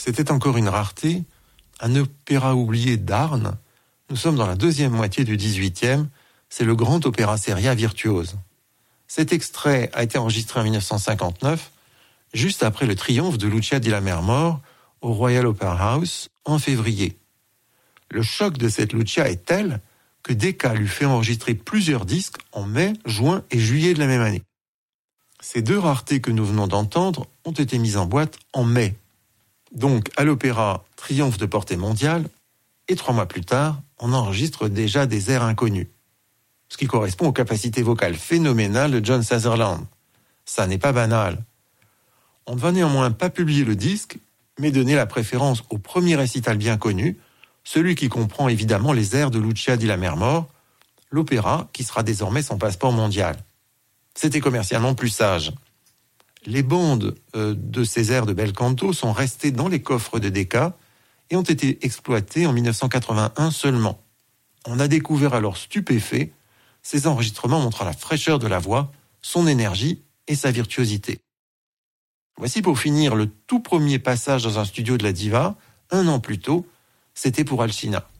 C'était encore une rareté, un opéra oublié d'Arne. Nous sommes dans la deuxième moitié du XVIIIe, c'est le grand opéra seria virtuose. Cet extrait a été enregistré en 1959, juste après le triomphe de Lucia di Lammermoor au Royal Opera House en février. Le choc de cette Lucia est tel que Decca lui fait enregistrer plusieurs disques en mai, juin et juillet de la même année. Ces deux raretés que nous venons d'entendre ont été mises en boîte en mai. Donc, à l'opéra, triomphe de portée mondiale, et 3 mois plus tard, on enregistre déjà des airs inconnus. Ce qui correspond aux capacités vocales phénoménales de John Sutherland. Ça n'est pas banal. On ne va néanmoins pas publier le disque, mais donner la préférence au premier récital bien connu, celui qui comprend évidemment les airs de Lucia di Lammermoor, l'opéra qui sera désormais son passeport mondial. C'était commercialement plus sage. Les bandes de ces airs de bel canto sont restées dans les coffres de Decca et ont été exploitées en 1981 seulement. On a découvert alors stupéfait ces enregistrements montrant la fraîcheur de la voix, son énergie et sa virtuosité. Voici pour finir le tout premier passage dans un studio de la diva, 1 an plus tôt, c'était pour Alcina.